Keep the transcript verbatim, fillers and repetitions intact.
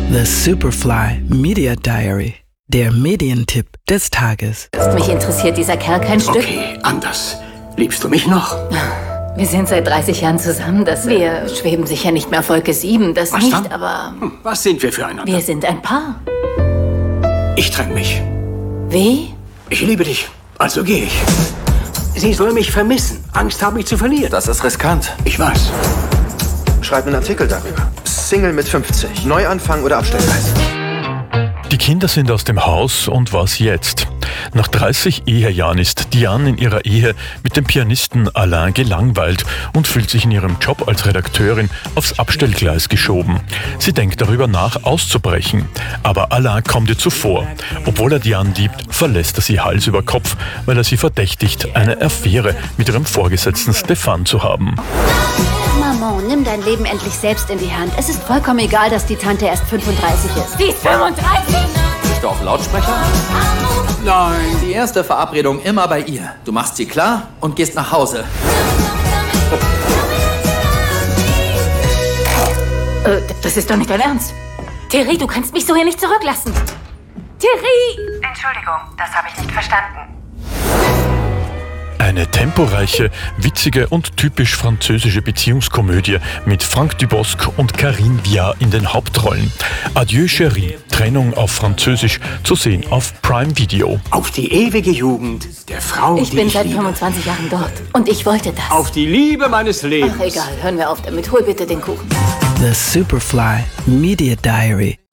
The Superfly Media Diary. Der Medientipp des Tages. Mich interessiert dieser Kerl kein Stück. Okay, anders. Liebst du mich noch? Wir sind seit dreißig Jahren zusammen. Das wir schweben sicher nicht mehr auf Wolke sieben. Das Was nicht, dann? aber Hm, was sind wir füreinander? wir sind ein Paar. Ich trenne mich. Wie? Ich liebe dich, also gehe ich. Sie soll mich vermissen. Angst habe ich zu verlieren. Das ist riskant. Ich weiß. Schreib einen Artikel darüber. Single mit fünfzig. Neuanfang oder Abstellgleis. Die Kinder sind aus dem Haus und was jetzt? Nach dreißig Ehejahren ist Diane in ihrer Ehe mit dem Pianisten Alain gelangweilt und fühlt sich in ihrem Job als Redakteurin aufs Abstellgleis geschoben. Sie denkt darüber nach, auszubrechen. Aber Alain kommt ihr zuvor. Obwohl er Diane liebt, verlässt er sie Hals über Kopf, weil er sie verdächtigt, eine Affäre mit ihrem Vorgesetzten Stefan zu haben. Maman, nimm dein Leben endlich selbst in die Hand. Es ist vollkommen egal, dass die Tante erst fünfunddreißig ist. Sie ist fünfunddreißig? Bist du auf Lautsprecher? Nein. Die erste Verabredung immer bei ihr. Du machst sie klar und gehst nach Hause. Äh, das ist doch nicht dein Ernst. Terry, du kannst mich so hier nicht zurücklassen. Terry! Entschuldigung, das habe ich nicht verstanden. Eine temporeiche, witzige und typisch französische Beziehungskomödie mit Franck Dubosc und Karine Viard in den Hauptrollen. Adieu Chérie, Trennung auf Französisch, zu sehen auf Prime Video. Auf die ewige Jugend der Frau, Ich die bin ich seit liebe. fünfundzwanzig Jahren dort. Und ich wollte das. Auf die Liebe meines Lebens. Ach egal, hören wir auf damit. Hol bitte den Kuchen. The Superfly Media Diary.